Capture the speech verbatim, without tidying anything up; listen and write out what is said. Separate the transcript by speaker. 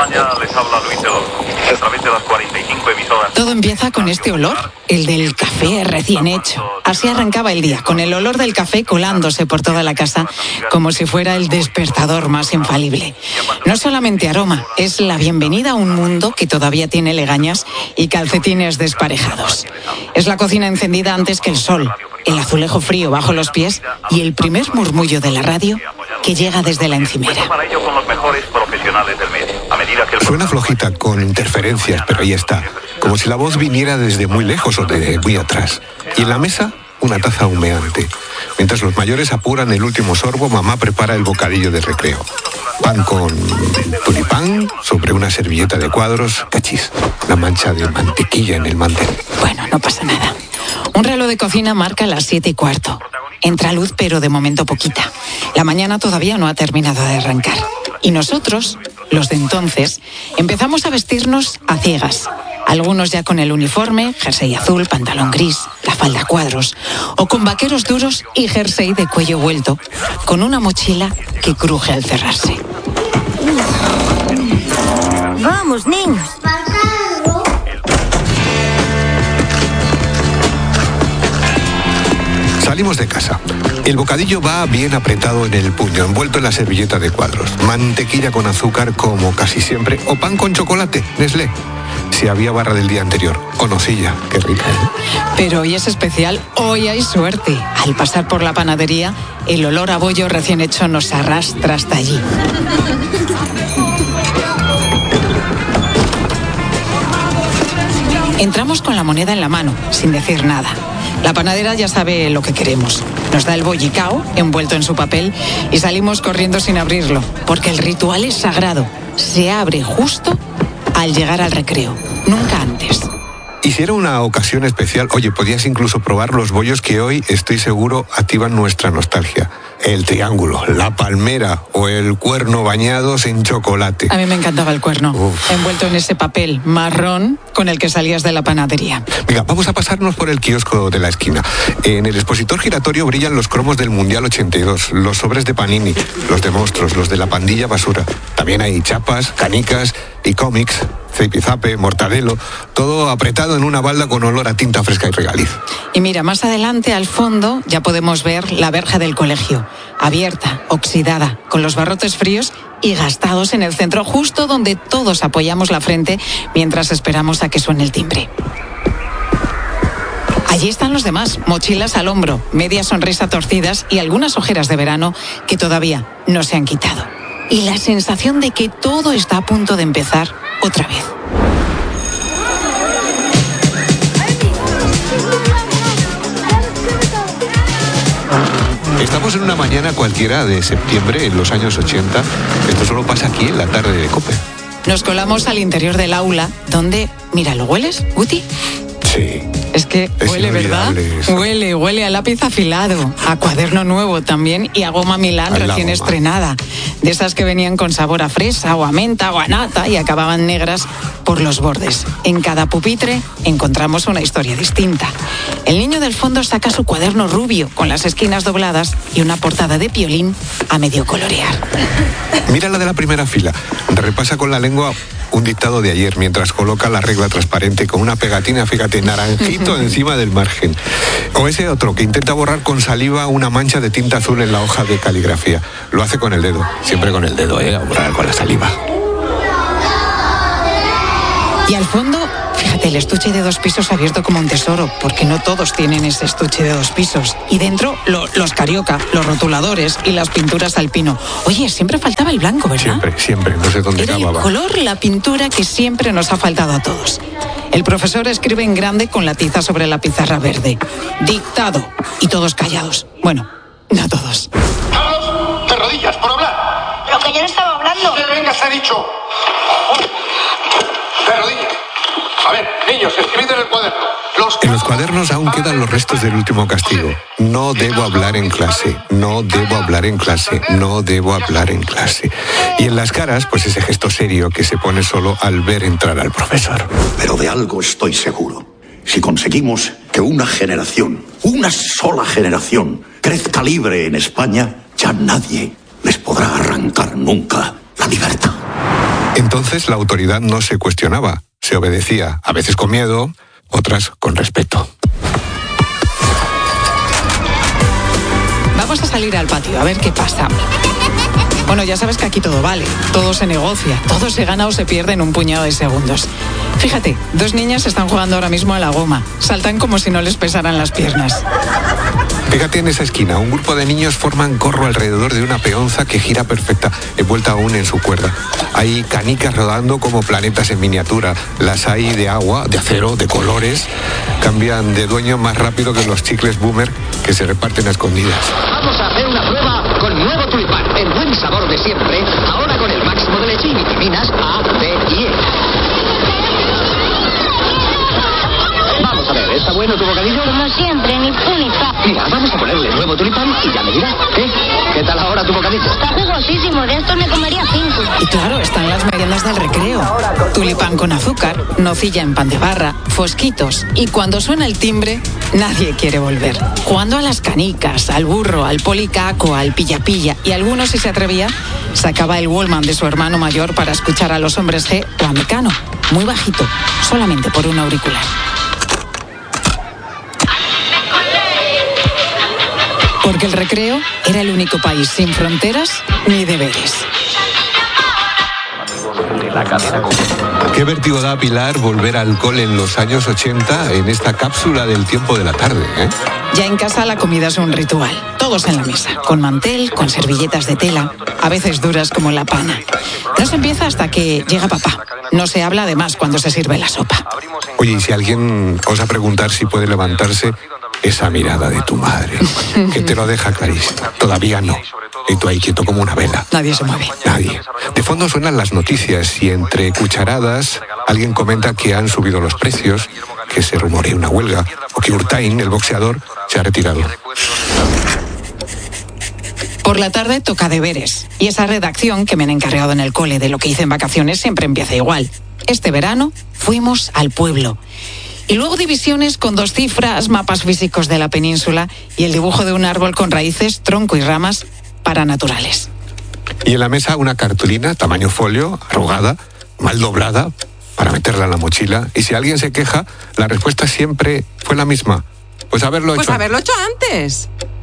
Speaker 1: España, les habla Luis Delor. A través de las cuarenta y cinco emisoras.
Speaker 2: Todo empieza con este olor, el del café recién hecho. Así arrancaba el día, con el olor del café colándose por toda la casa, como si fuera el despertador más infalible. No solamente aroma, es la bienvenida a un mundo que todavía tiene legañas y calcetines desparejados. Es la cocina encendida antes que el sol, el azulejo frío bajo los pies y el primer murmullo de la radio que llega desde la encimera.
Speaker 1: Para ello con los mejores profesionales del medio. A medida que el
Speaker 3: Suena flojita, con interferencias, pero ahí está. Como si la voz viniera desde muy lejos o de muy atrás. Y en la mesa, una taza humeante. Mientras los mayores apuran el último sorbo, mamá prepara el bocadillo de recreo. Pan con tulipán sobre una servilleta de cuadros, cachis, la mancha de mantequilla en el mantel.
Speaker 2: Bueno, no pasa nada. Un reloj de cocina marca las siete y cuarto. Entra luz, pero de momento poquita. La mañana todavía no ha terminado de arrancar. Y nosotros, los de entonces, empezamos a vestirnos a ciegas. Algunos ya con el uniforme, jersey azul, pantalón gris, la falda a cuadros, o con vaqueros duros y jersey de cuello vuelto, con una mochila que cruje al cerrarse.
Speaker 4: Vamos, niños.
Speaker 3: Salimos de casa. El bocadillo va bien apretado en el puño, envuelto en la servilleta de cuadros. Mantequilla con azúcar, como casi siempre, o pan con chocolate, Nestlé. Si había barra del día anterior, o nocilla, qué rica, ¿eh?
Speaker 2: Pero hoy es especial, hoy hay suerte. Al pasar por la panadería, el olor a bollo recién hecho nos arrastra hasta allí. Entramos con la moneda en la mano, sin decir nada. La panadera ya sabe lo que queremos. Nos da el bollicao, envuelto en su papel, y salimos corriendo sin abrirlo, porque el ritual es sagrado. Se abre justo al llegar al recreo, nunca antes.
Speaker 3: Y si era una ocasión especial, oye, podías incluso probar los bollos que hoy, estoy seguro, activan nuestra nostalgia. El triángulo, la palmera o el cuerno bañados en chocolate.
Speaker 2: A mí me encantaba el cuerno, Uf. envuelto en ese papel marrón con el que salías de la panadería.
Speaker 3: Venga, vamos a pasarnos por el kiosco de la esquina. En el expositor giratorio brillan los cromos del Mundial ochenta y dos, los sobres de Panini, los de monstruos, los de la pandilla basura. También hay chapas, canicas y cómics, Zipizape, Mortadelo, todo apretado en una balda con olor a tinta fresca y regaliz.
Speaker 2: Y mira, más adelante, al fondo, ya podemos ver la verja del colegio, abierta, oxidada, con los barrotes fríos y gastados en el centro, justo donde todos apoyamos la frente mientras esperamos a que suene el timbre. Allí están los demás, mochilas al hombro, media sonrisa torcidas y algunas ojeras de verano que todavía no se han quitado. Y la sensación de que todo está a punto de empezar otra vez.
Speaker 3: Estamos en una mañana cualquiera de septiembre en los años ochenta. Esto solo pasa aquí en la tarde de COPE.
Speaker 2: Nos colamos al interior del aula, donde... Mira, ¿lo hueles, Guti?
Speaker 3: Sí.
Speaker 2: Es que
Speaker 3: es
Speaker 2: huele, ¿verdad?
Speaker 3: Eso.
Speaker 2: Huele, huele a lápiz afilado, a cuaderno nuevo también y a goma Milán
Speaker 3: a
Speaker 2: recién estrenada. De esas que venían con sabor a fresa o a menta o a nata y acababan negras por los bordes. En cada pupitre encontramos una historia distinta. El niño del fondo saca su cuaderno rubio con las esquinas dobladas y una portada de Piolín a medio colorear.
Speaker 3: Mira la de la primera fila. Repasa con la lengua un dictado de ayer mientras coloca la regla transparente con una pegatina, fíjate, naranjito encima del margen. O ese otro que intenta borrar con saliva una mancha de tinta azul en la hoja de caligrafía. Lo hace con el dedo, siempre con el dedo, ¿eh? A borrar con la saliva.
Speaker 2: Y al fondo, fíjate, el estuche de dos pisos abierto como un tesoro, porque no todos tienen ese estuche de dos pisos. Y dentro, lo, los carioca, los rotuladores y las pinturas al pino. Oye, siempre faltaba el blanco, ¿verdad?
Speaker 3: Siempre, siempre, no sé dónde
Speaker 2: Era
Speaker 3: acababa.
Speaker 2: el color, la pintura que siempre nos ha faltado a todos. El profesor escribe en grande con la tiza sobre la pizarra verde. Dictado. Y todos callados. Bueno, no todos.
Speaker 5: ¡Carlos! ¡De rodillas, por hablar!
Speaker 4: Pero que yo no estaba hablando.
Speaker 5: ¡Que venga, se ha dicho! ¡De rodillas! A ver, niños, escribid en el cuaderno. Los...
Speaker 3: En los cuadernos aún quedan los restos del último castigo. No debo hablar en clase, no debo hablar en clase, no debo hablar en clase. Y en las caras, pues ese gesto serio que se pone solo al ver entrar al profesor.
Speaker 6: Pero de algo estoy seguro. Si conseguimos que una generación, una sola generación, crezca libre en España, ya nadie les podrá arrancar nunca la libertad.
Speaker 3: Entonces la autoridad no se cuestionaba, se obedecía, a veces con miedo, otras con respeto.
Speaker 2: Vamos a salir al patio a ver qué pasa. Bueno, ya sabes que aquí todo vale, todo se negocia, todo se gana o se pierde en un puñado de segundos. Fíjate, dos niñas están jugando ahora mismo a la goma. Saltan como si no les pesaran las piernas.
Speaker 3: Fíjate en esa esquina, un grupo de niños forman corro alrededor de una peonza que gira perfecta, envuelta aún en su cuerda. Hay canicas rodando como planetas en miniatura. Las hay de agua, de acero, de colores. Cambian de dueño más rápido que los chicles Boomer que se reparten a escondidas.
Speaker 7: Vamos a hacer una prueba con nuevo tulipán. El buen sabor de siempre, ahora con el máximo de leche y vitaminas A, D y E. Vamos a ver, ¿está bueno tu bocadillo?
Speaker 4: Como siempre, ni fu ni fa.
Speaker 7: Mira, vamos a ponerle nuevo tulipán y ya me dirás. ¿Eh? ¿Qué tal ahora tu bocadillo?
Speaker 4: Está jugosísimo, de esto me comería cinco.
Speaker 2: Y claro, están las meriendas del recreo. Tulipán con azúcar, nocilla en pan de barra, fosquitos. Y cuando suena el timbre, nadie quiere volver. Jugando a las canicas, al burro, al policaco, al pilla-pilla. Y algunos, si se atrevía, sacaba el Walkman de su hermano mayor para escuchar a los Hombres G o a Mecano. Muy bajito, solamente por un auricular. Porque el recreo era el único país sin fronteras ni deberes.
Speaker 3: Qué vértigo da, Pilar, volver al cole en los años ochenta en esta cápsula del tiempo de la tarde, ¿eh?
Speaker 2: Ya en casa la comida es un ritual. Todos en la mesa, con mantel, con servilletas de tela, a veces duras como la pana. No se empieza hasta que llega papá. No se habla además cuando se sirve la sopa.
Speaker 3: Oye, y si alguien osa preguntar si puede levantarse, esa mirada de tu madre, que te lo deja clarísimo. Todavía no. Y tú ahí quieto como una vela.
Speaker 2: Nadie se mueve.
Speaker 3: Nadie. De fondo suenan las noticias y entre cucharadas alguien comenta que han subido los precios, que se rumorea una huelga o que Urtain, el boxeador, se ha retirado.
Speaker 2: Por la tarde toca deberes. Y esa redacción que me han encargado en el cole de lo que hice en vacaciones siempre empieza igual. Este verano fuimos al pueblo. Y luego divisiones con dos cifras, mapas físicos de la península y el dibujo de un árbol con raíces, tronco y ramas paranaturales.
Speaker 3: Y en la mesa una cartulina, tamaño folio, arrugada, mal doblada, para meterla en la mochila. Y si alguien se queja, la respuesta siempre fue la misma. Pues haberlo
Speaker 8: Pues
Speaker 3: hecho.
Speaker 8: haberlo hecho antes.